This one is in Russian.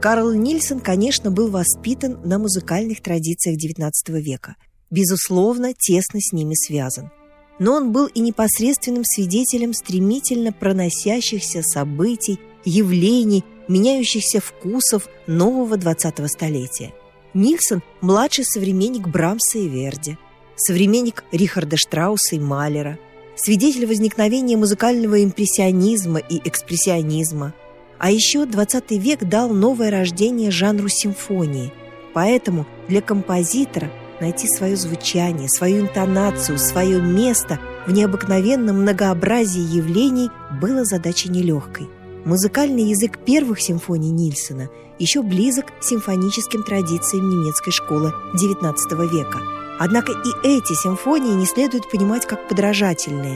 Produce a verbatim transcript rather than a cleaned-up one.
Карл Нильсон, конечно, был воспитан на музыкальных традициях девятнадцатого века, безусловно, тесно с ними связан. Но он был и непосредственным свидетелем стремительно проносящихся событий, явлений, меняющихся вкусов нового двадцатого столетия. Нильсон – младший современник Брамса и Верди, современник Рихарда Штрауса и Малера, свидетель возникновения музыкального импрессионизма и экспрессионизма. А еще двадцатый век дал новое рождение жанру симфонии. Поэтому для композитора найти свое звучание, свою интонацию, свое место в необыкновенном многообразии явлений было задачей нелегкой. Музыкальный язык первых симфоний Нильсона еще близок к симфоническим традициям немецкой школы девятнадцатого века. Однако и эти симфонии не следует понимать как подражательные.